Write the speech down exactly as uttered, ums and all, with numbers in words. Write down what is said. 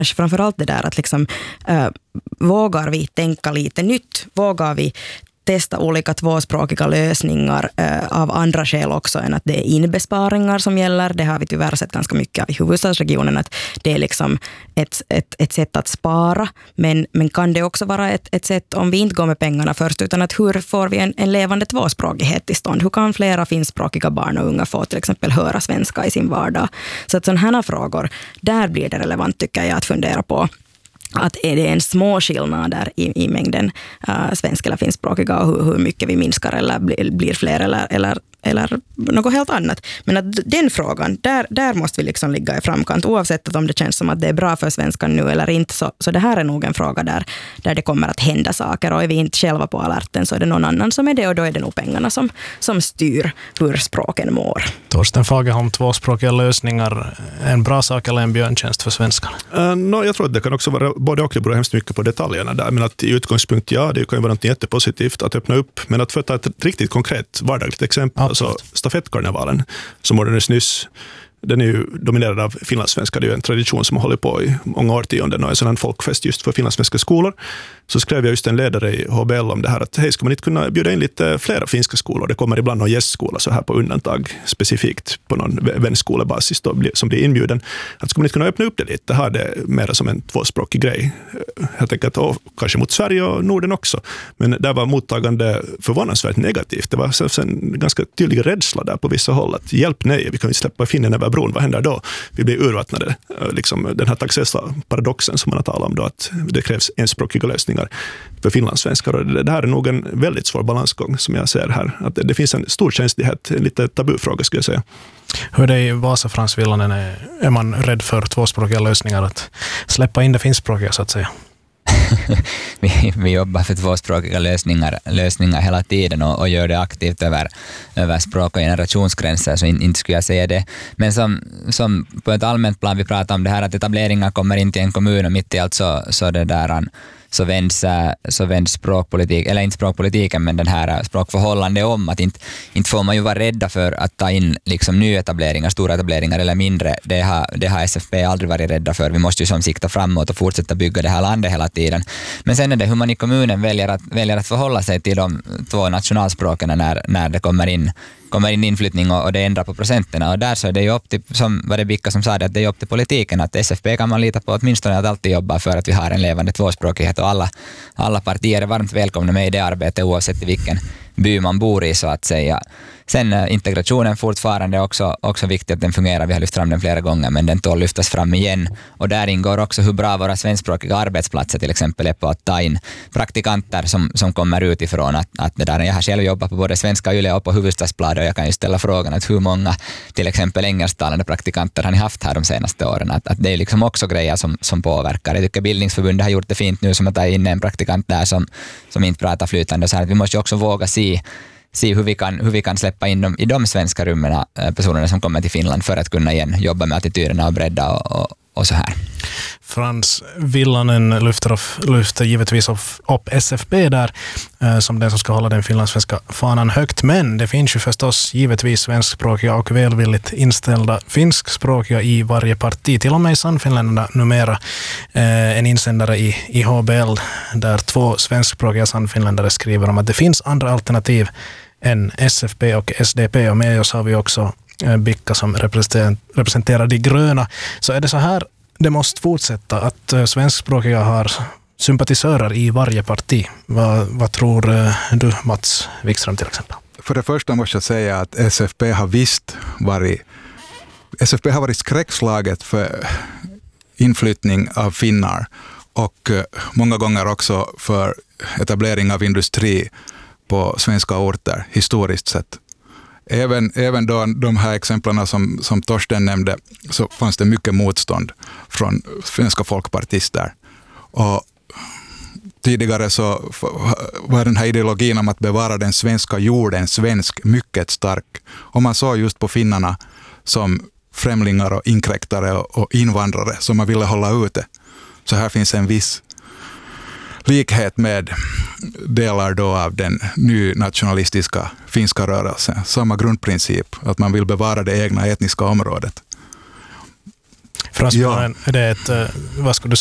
kanske framförallt det där att liksom, äh, vågar vi tänka lite nytt? Vågar vi testa olika tvåspråkiga lösningar eh, av andra skäl också än att det är inbesparingar som gäller. Det har vi tyvärr sett ganska mycket i huvudstadsregionen, att det är liksom ett, ett, ett sätt att spara. Men, men kan det också vara ett, ett sätt om vi inte går med pengarna först, utan att hur får vi en, en levande tvåspråkighet i stånd? Hur kan flera finskspråkiga barn och unga få till exempel höra svenska i sin vardag? Så att sådana här frågor, där blir det relevant tycker jag att fundera på. Att är det en små skillnader i, i mängden uh, svenska eller finskspråkiga och hur, hur mycket vi minskar eller blir, blir fler eller, eller, eller något helt annat. Men att den frågan, där, där måste vi liksom ligga i framkant oavsett att om det känns som att det är bra för svenskan nu eller inte. Så, så det här är nog en fråga där, där det kommer att hända saker och är vi inte själva på alerten så är det någon annan som är det och då är det nog pengarna som, som styr hur språken mår. Torsten Fagerholm, tvåspråkiga lösningar, en bra sak eller en björntjänst för svenskarna? Uh, no, jag tror att det kan också vara både och, det beror hemskt mycket på detaljerna där. Men att i utgångspunkt, ja, det kan ju vara något jättepositivt att öppna upp. Men att för att ta ett riktigt konkret vardagligt exempel, alltså stafettkarnevalen som ordnades nyss, den är ju dominerad av finlandssvenska. Det är ju en tradition som har hållit på i många årtionden och en sådan folkfest just för finlandssvenska skolor. Så skrev jag just en ledare i H B L om det här att hej, ska man inte kunna bjuda in lite flera finska skolor? Det kommer ibland någon gästskola så här på undantag specifikt på någon vänskolebasis då, som blir inbjuden. Att ska man inte kunna öppna upp det lite, ha det mer som en tvåspråkig grej helt enkelt, och kanske mot Sverige och Norden också. Men där var mottagande förvånansvärt negativt. Det var en ganska tydlig rädsla där på vissa håll att hjälp nej, vi kan inte släppa finnen över bron, vad händer då? Vi blir urvattnade. Liksom den här taxesa-paradoxen som man har talat om då, att det krävs enspråkiga lösningar för finlandssvenskar. Och det här är nog en väldigt svår balansgång som jag ser här. Att det finns en stor känslighet, en lite tabufråga skulle jag säga. Hur är det i Vasa, Frans Villanen? Är, är man rädd för tvåspråkiga lösningar, att släppa in det finskspråkiga så att säga? vi, vi jobbar för tvåspråkiga lösningar, lösningar hela tiden och, och gör det aktivt över, över språk- och generationsgränser, så in, inte skulle jag säga det. Men som, som på ett allmänt plan vi pratar om det här att etableringar kommer in till en kommun och mitt i allt så, så det där så vänds, så vänds språkpolitik, eller inte språkpolitiken men den här språkförhållande om att inte, inte får man ju vara rädda för att ta in liksom nyetableringar, stora etableringar eller mindre. Det har, det har S F P aldrig varit rädda för. Vi måste ju som sikta framåt och fortsätta bygga det här landet hela tiden. Men sen är det hur man i kommunen väljer att, väljer att förhålla sig till de två nationalspråken när, när det kommer in kommer in inflyttning och, och det ändrar på procenterna. Och där så är det ju upp till, som var det Bicka som sa det, att det är upp till politiken. Att S F P kan man lita på åtminstone att alltid jobba för att vi har en levande tvåspråkighet och alla, alla partier är varmt välkomna med i det arbetet oavsett i vilken by man bor i så att säga. Sen äh, integrationen fortfarande är också, också viktigt att den fungerar. Vi har lyft fram den flera gånger men den tål lyftas fram igen. Och där ingår också hur bra våra svenskspråkiga arbetsplatser till exempel är på att ta in praktikanter som, som kommer utifrån. Att, att det där, jag har själv jobbat på både Svenska Yle och på Hufvudstadsbladet och jag kan ju ställa frågan att hur många till exempel engelsktalande praktikanter har ni haft här de senaste åren. Att, att det är liksom också grejer som, som påverkar. Jag tycker Bildningsförbundet har gjort det fint nu som att ta in en praktikant där som, som inte pratar flytande. Så här, att vi måste ju också våga se se hur vi kan, hur vi kan släppa in dem i de svenska rummen, personerna som kommer till Finland för att kunna igen jobba med attityderna och bredda och, och, och så här. Frans Villanen lyfter, lyfter givetvis upp S F P där eh, som den som ska hålla den finlandssvenska fanan högt, men det finns ju förstås givetvis svenskspråkiga och välvilligt inställda finskspråkiga i varje parti, till och med i Sannfinländarna numera. Eh, en insändare i, i H B L där två svenskspråkiga Sannfinländare skriver om att det finns andra alternativ än S F P och S D P, och med oss har vi också eh, Bicka som representerar, representerar de gröna. Så är det så här det måste fortsätta, att uh, svenskspråkiga har sympatisörer i varje parti. Vad, vad tror uh, du, Mats Wikström till exempel? För det första måste jag säga att S F P har visst varit S F P har varit skräckslaget för inflyttning av finnar och uh, många gånger också för etablering av industri på svenska orter historiskt sett. Även, även då de här exemplen som, som Torsten nämnde, så fanns det mycket motstånd från svenska folkpartister. Och tidigare så var den här ideologin om att bevara den svenska jorden svensk mycket stark. Och man såg just på finnarna som främlingar och inkräktare och, och invandrare som man ville hålla ute. Så här finns en viss likhet med delar då av den nynationalistiska finska rörelsen. Samma grundprincip, att man vill bevara det egna etniska området. Fransmännen, ja. Är det ett, vad skulle du